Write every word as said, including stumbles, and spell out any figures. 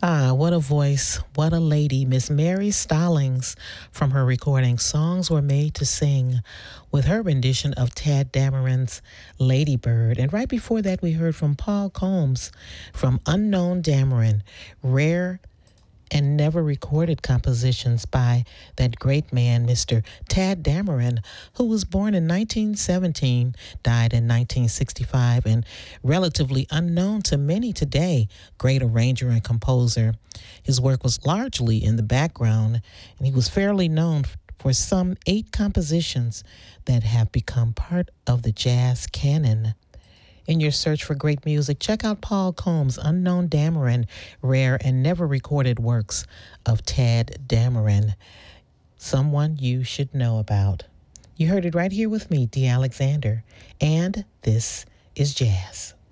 Ah, what a voice, what a lady, Miss Mary Stallings, from her recording Songs Were Made to Sing, with her rendition of Tad Dameron's Lady Bird. And right before that, we heard from Paul Combs from Unknown Dameron, rare and never recorded compositions by that great man, Mister Tad Dameron, who was born in nineteen seventeen, died in nineteen sixty-five, and relatively unknown to many today, great arranger and composer. His work was largely in the background, and he was fairly known for some eight compositions that have become part of the jazz canon. In your search for great music, check out Paul Combs' Unknown Dameron, rare and never recorded works of Tad Dameron, someone you should know about. You heard it right here with me, Dee Alexander, and this is Jazz.